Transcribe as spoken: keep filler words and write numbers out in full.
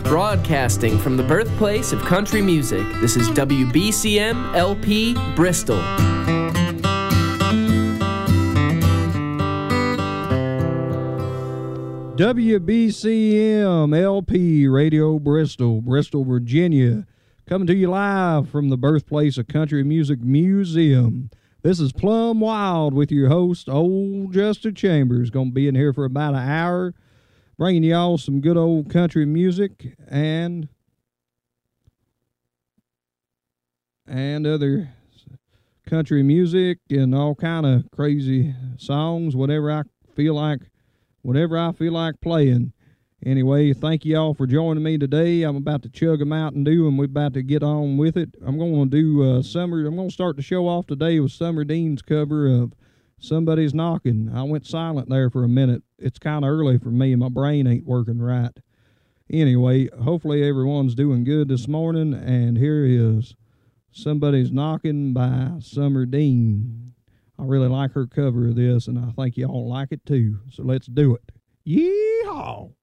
Broadcasting from the birthplace of country music, this is W B C M L P Bristol. W B C M L P Radio Bristol, Bristol, Virginia, coming to you live from the birthplace of country music museum. This is Plum Wild with your host, Old Justin Chambers. Going to be in here for about an hour, bringing y'all some good old country music and and other country music and all kind of crazy songs, whatever I feel like, whatever I feel like playing. Anyway, thank you all for joining me today. I'm about to chug a Mountain Dew, and we're about to get on with it. I'm going to do uh, Summer. I'm going to start the show off today with Summer Dean's cover of Somebody's Knocking. I went silent there for a minute. It's kind of early for me, and my brain ain't working right. Anyway, hopefully everyone's doing good this morning, and here is Somebody's Knocking by Summer Dean. I really like her cover of this, and I think y'all like it too. So let's do it. Yeehaw!